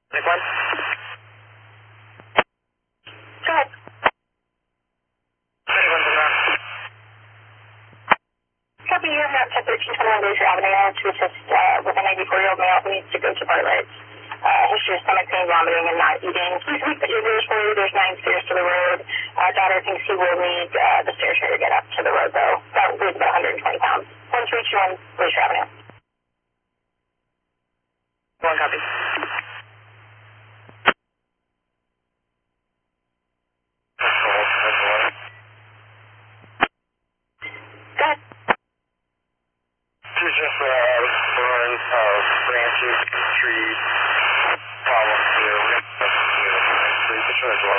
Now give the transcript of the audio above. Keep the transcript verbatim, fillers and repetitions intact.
Nick one. Go ahead. Nick one from there. Copy, you're at ten thirteen twenty-one Glacier Avenue to assist uh, with a ninety-four-year-old male who needs to go to Bartlett. Uh, history of stomach pain, vomiting, and not eating. Please wait that you're very slowly. There's nine stairs to the road. Uh, daughter thinks he will need uh, the stairs here to get up to the road, though. That weighs about one hundred twenty pounds. one three two one Glacier Avenue. One copy. Go ahead. This is just uh, burn of branches, trees, problems here. We're going to see the street. Just for the door.